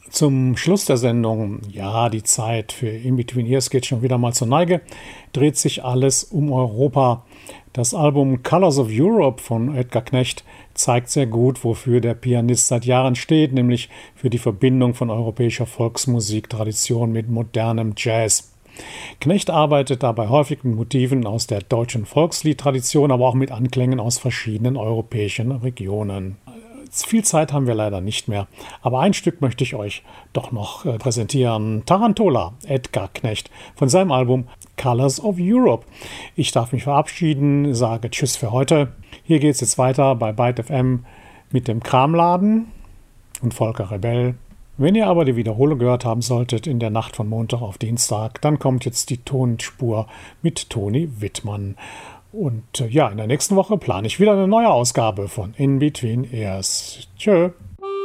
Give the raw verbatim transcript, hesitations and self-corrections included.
Zum Schluss der Sendung, ja, die Zeit für In Between Ears geht schon wieder mal zur Neige, dreht sich alles um Europa. Das Album Colors of Europe von Edgar Knecht zeigt sehr gut, wofür der Pianist seit Jahren steht, nämlich für die Verbindung von europäischer Volksmusiktradition mit modernem Jazz. Knecht arbeitet dabei häufig mit Motiven aus der deutschen Volksliedtradition, aber auch mit Anklängen aus verschiedenen europäischen Regionen. Viel Zeit haben wir leider nicht mehr, aber ein Stück möchte ich euch doch noch äh, präsentieren. Tarantola, Edgar Knecht, von seinem Album Colors of Europe. Ich darf mich verabschieden, sage Tschüss für heute. Hier geht es jetzt weiter bei Byte F M mit dem Kramladen und Volker Rebell. Wenn ihr aber die Wiederholung gehört haben solltet in der Nacht von Montag auf Dienstag, dann kommt jetzt die Tonspur mit Toni Wittmann. Und äh, ja, in der nächsten Woche plane ich wieder eine neue Ausgabe von In Between Ears. Tschö.